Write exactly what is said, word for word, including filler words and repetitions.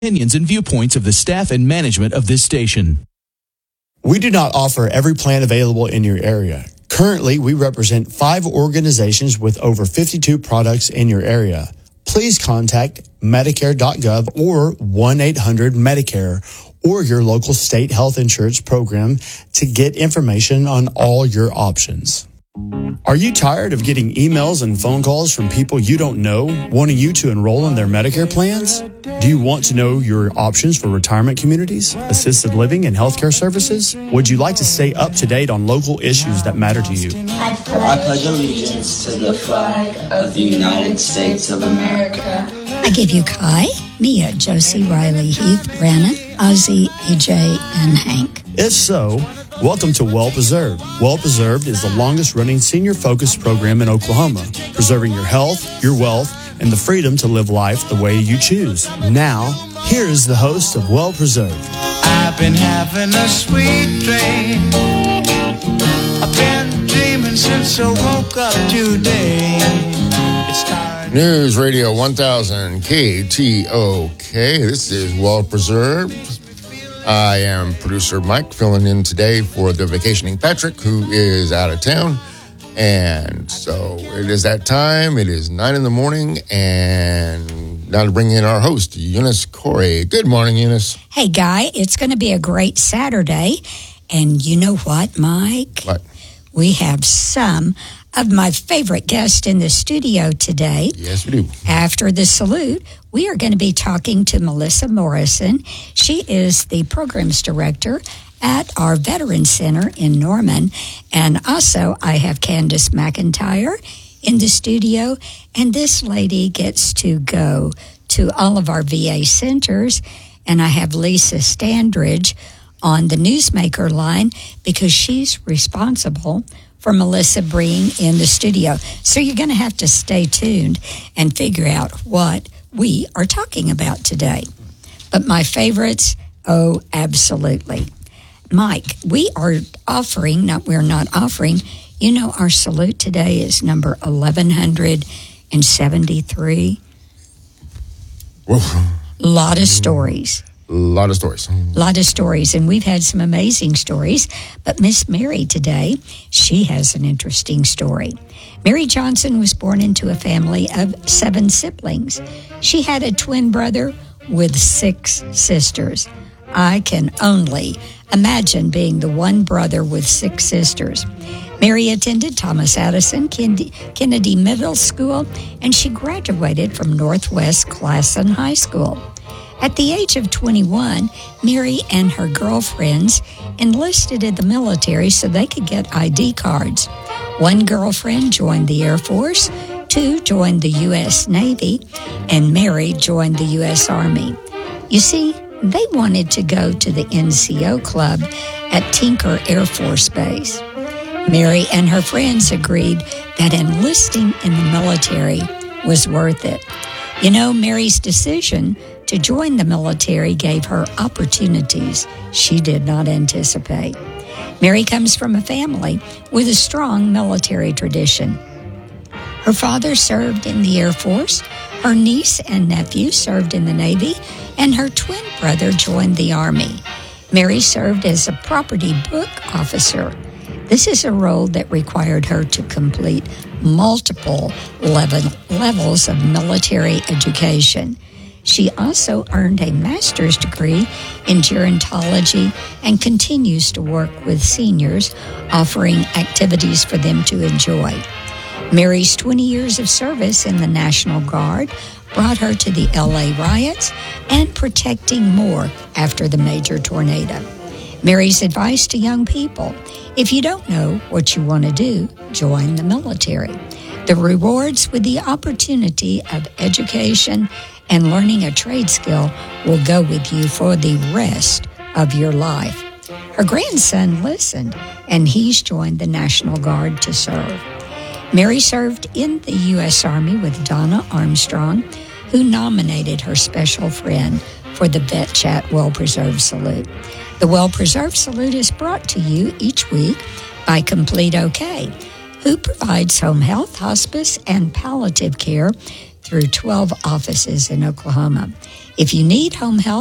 Opinions and viewpoints of the staff and management of this station. We do not offer every plan available in your area. Currently, we represent five organizations with over fifty-two products in your area. Please contact Medicare dot gov or one eight hundred Medicare or your local state health insurance program to get information on all your options. Are you tired of getting emails and phone calls from people you don't know wanting you to enroll in their Medicare plans? Do you want to know your options for retirement communities, assisted living, and healthcare services? Would you like to stay up to date on local issues that matter to you? I pledge allegiance to the flag of the United States of America. I give you Kai, Mia, Josie, Riley, Heath, Brandon, Ozzy, A J, and Hank. If so, welcome to Well Preserved. Well Preserved is the longest-running senior-focused program in Oklahoma, preserving your health, your wealth, and the freedom to live life the way you choose. Now, here is the host of Well Preserved. I've been having a sweet dream. I've been dreaming since I woke up today. It's time. News Radio one thousand K T O K. This is Well Preserved. I am producer Mike, filling in today for the vacationing Patrick, who is out of town. And so it is that time. It is nine in the morning, and now to bring in our host, Eunice Corey. Good morning, Eunice. Hey, Guy, it's going to be a great Saturday. And you know what, Mike? What? We have some of my favorite guests in the studio today. Yes, we do. After the salute, we are going to be talking to Melissa Morrison. She is the programs director at our Veteran Center in Norman. And also, I have Candace McIntyre in the studio. And this lady gets to go to all of our V A centers. And I have Lisa Standridge on the Newsmaker line because she's responsible for Melissa being in the studio. So you're going to have to stay tuned and figure out what we are talking about today. But my favorites, oh, absolutely. Mike, we are offering, not we're not offering, you know, our salute today is number eleven seventy-three. A lot of stories. A lot of stories. A lot of stories, and we've had some amazing stories. But Miss Mary today, she has an interesting story. Mary Johnson was born into a family of seven siblings. She had a twin brother with six sisters. I can only imagine being the one brother with six sisters. Mary attended Thomas Addison Kennedy Middle School, and she graduated from Northwest Classen High School. At the age of twenty-one, Mary and her girlfriends enlisted in the military so they could get I D cards. One girlfriend joined the Air Force, two joined the U S Navy, and Mary joined the U S Army. You see, they wanted to go to the N C O club at Tinker Air Force Base. Mary and her friends agreed that enlisting in the military was worth it. You know, Mary's decision to join the military gave her opportunities she did not anticipate. Mary comes from a family with a strong military tradition. Her father served in the Air Force, her niece and nephew served in the Navy, and her twin brother joined the Army. Mary served as a property book officer. This is a role that required her to complete multiple level, levels of military education. She also earned a master's degree in gerontology and continues to work with seniors, offering activities for them to enjoy. Mary's twenty years of service in the National Guard brought her to the L A riots and protecting more after the major tornado. Mary's advice to young people: if you don't know what you want to do, join the military. The rewards with the opportunity of education and learning a trade skill will go with you for the rest of your life. Her grandson listened, and he's joined the National Guard to serve. Mary served in the U S Army with Donna Armstrong, who nominated her special friend for the Vet Chat Well Preserved Salute. The Well Preserved Salute is brought to you each week by Complete OK, who provides home health, hospice, and palliative care through twelve offices in Oklahoma. If you need home health,